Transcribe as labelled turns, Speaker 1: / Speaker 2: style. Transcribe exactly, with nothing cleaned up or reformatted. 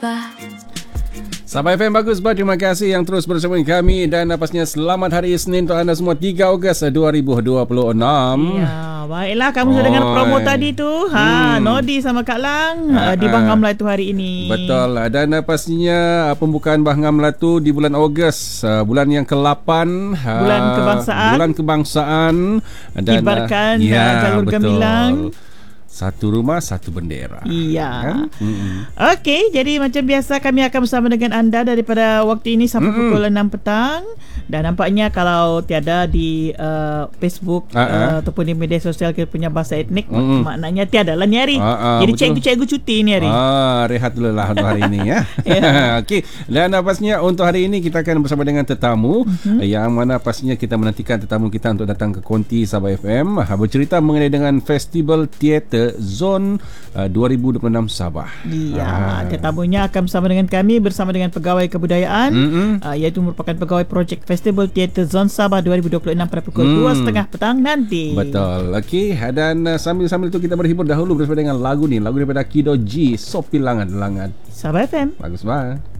Speaker 1: Sahabat F M bagus, terima kasih yang terus bersama kami dan napasnya selamat hari Isnin untuk anda semua tiga Ogos dua ribu dua puluh enam.
Speaker 2: Ya, baiklah kamu sudah dengar promo tadi tu. Ha, hmm. Nodi sama Kak Lang ha, di Bahngam Melatu hari ini.
Speaker 1: Betul, dan pastinya pembukaan Bahngam Melatu di bulan Ogos, bulan yang ke-lapan,
Speaker 2: bulan kebangsaan.
Speaker 1: Bulan kebangsaan dan
Speaker 2: kibarkan
Speaker 1: ya,
Speaker 2: jalur
Speaker 1: betul.
Speaker 2: gemilang.
Speaker 1: Satu rumah, satu bendera.
Speaker 2: Iya.
Speaker 1: Kan? Mm-hmm.
Speaker 2: Okey, jadi macam biasa kami akan bersama dengan anda daripada waktu ini sampai mm-hmm. pukul enam petang. Dan nampaknya kalau tiada di uh, Facebook uh-uh. uh, ataupun di media sosial kita punya bahasa etnik, mm-hmm. maknanya tiada lah ni hari. Uh-uh, jadi betul. Cikgu-cikgu cuti ni hari.
Speaker 1: Ah, rehat dulu lah untuk hari ini ya. yeah. Okey, dan pastinya untuk hari ini kita akan bersama dengan tetamu mm-hmm. yang mana pastinya kita menantikan tetamu kita untuk datang ke Konti Sabah F M bercerita mengenai dengan Festival Teater Zon uh, dua ribu dua puluh enam Sabah.
Speaker 2: Ya, ah. tetamunya akan bersama dengan kami bersama dengan Pegawai Kebudayaan mm-hmm. uh, iaitu merupakan Pegawai Projek Festival Teater Zon Sabah dua ribu dua puluh enam pada pukul mm. dua tiga puluh petang nanti.
Speaker 1: Betul. Okey, dan uh, sambil-sambil itu kita berhibur dahulu bersama dengan lagu ni, lagu daripada Kido G, Sopi Langan Langan.
Speaker 2: Sabah F M.
Speaker 1: Bagus banget.